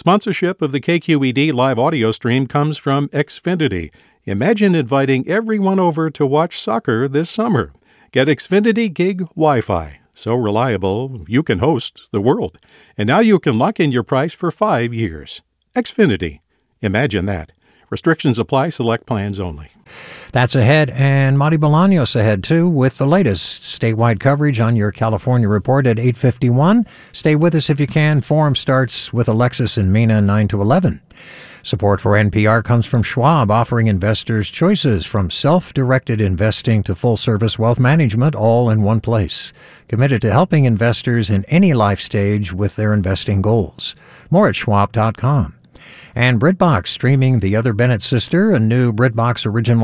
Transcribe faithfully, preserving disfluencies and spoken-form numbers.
Sponsorship of the K Q E D live audio stream comes from Xfinity. Imagine inviting everyone over to watch soccer this summer. Get Xfinity Gig Wi-Fi. So reliable, you can host the world. And now you can lock in your price for five years. Xfinity. Imagine that. Restrictions apply. Select plans only. That's ahead, and Marty Bolaños ahead, too, with the latest statewide coverage on your California Report at eight fifty-one. Stay with us if you can. Forum starts with Alexis and Mina, nine to eleven. Support for N P R comes from Schwab, offering investors choices from self-directed investing to full-service wealth management, all in one place. Committed to helping investors in any life stage with their investing goals. More at schwab dot com. And BritBox streaming The Other Bennett Sister, a new BritBox original